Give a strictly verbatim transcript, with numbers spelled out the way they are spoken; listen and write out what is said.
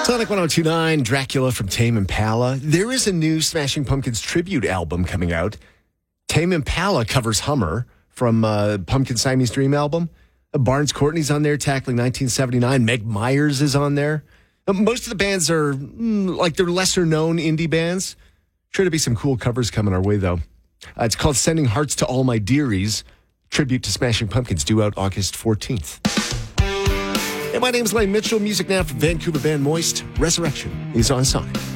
Sonic one oh two point nine, Dracula from Tame Impala. There is a new Smashing Pumpkins tribute album coming out. Tame Impala covers Hummer from uh, Pumpkin Siamese Dream album. Uh, Barnes Courtney's on there tackling nineteen seventy-nine. Meg Myers is on there. Uh, most of the bands are mm, like they're lesser known indie bands. Sure to be some cool covers coming our way, though. Uh, it's called Sending Hearts to All My Dearies. Tribute to Smashing Pumpkins, due out August fourteenth. Hey, my name's Lane Mitchell. Music now from Vancouver band Moist. Resurrection is on Sonic.